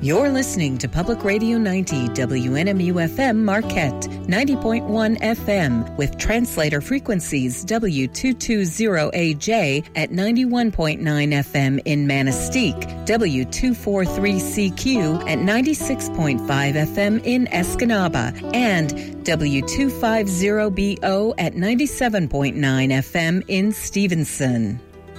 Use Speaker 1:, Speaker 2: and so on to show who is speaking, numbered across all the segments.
Speaker 1: You're listening to Public Radio 90 WNMU-FM Marquette, 90.1 FM with translator frequencies W220AJ at 91.9 FM in Manistee, W243CQ at 96.5 FM in Escanaba, and W250BO at 97.9 FM in Stevenson.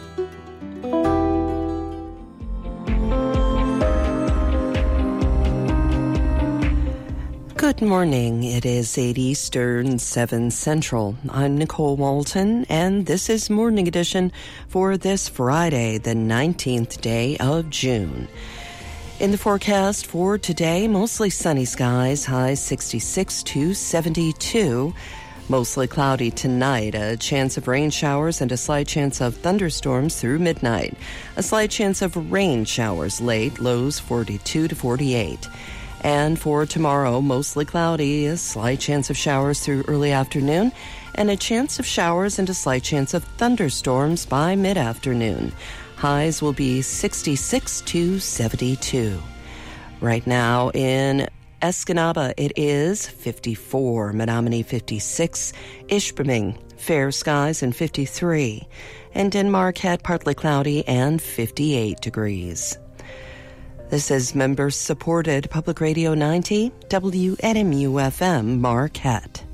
Speaker 2: Good morning. It is 8 Eastern, 7 Central. I'm Nicole Walton, and this is Morning Edition for this Friday, the 19th day of June. In the forecast for today, mostly sunny skies, highs 66 to 72. Mostly cloudy tonight, a chance of rain showers and a slight chance of thunderstorms through midnight. A slight chance of rain showers late, lows 42 to 48. And for tomorrow, mostly cloudy, a slight chance of showers through early afternoon, and a chance of showers and a slight chance of thunderstorms by mid-afternoon. Highs will be 66 to 72. Right now in Escanaba, it is 54, Menominee 56, Ishpeming, fair skies and 53, and in Marquette, partly cloudy and 58 degrees. This is member-supported Public Radio 90, WNMU-FM Marquette.